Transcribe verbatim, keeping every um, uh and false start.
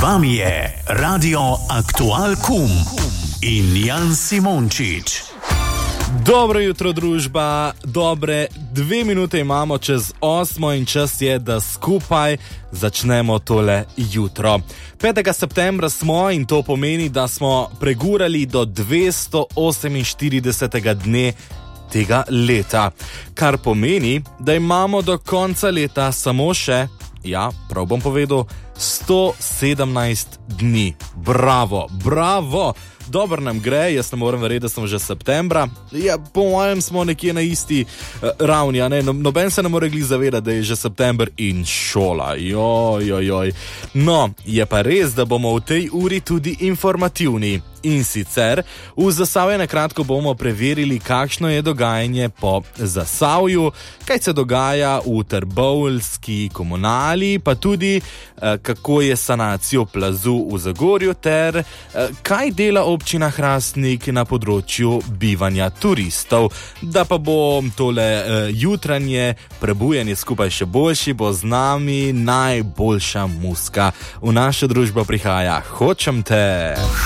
vami je Radio Aktual Kum in Jan Simončič. Dobro jutro, družba. Dobre dve minute imamo čez osmo in čas je, da skupaj začnemo tole jutro. petega septembra smo in to pomeni, da smo pregurali do dvesto oseminštiridesetega dne tega leta. Kar pomeni, da imamo do konca leta samo še, ja, prav bom povedal, sto sedemnajst dni. Bravo, bravo! Dobro nam gre, jaz ne morem verjeti, da smo že septembra. Ja, po mojem smo nekje na isti uh, ravni, a ne? No, noben se ne more glih zavedati, da je že september in šola. Joj, joj, joj. No, je pa res, da bomo v tej uri tudi informativni. In sicer v Zasavju na kratko bomo preverili, kakšno je dogajanje po Zasavju, kaj se dogaja v trboveljski komunali, pa tudi eh, kako je sanacijo plazu v Zagorju ter eh, kaj dela občina Hrastnik na področju bivanja turistov. Da pa bo tole eh, jutranje prebujanje skupaj še boljši, bo z nami najboljša muska. V našo družbo prihaja Hočem te!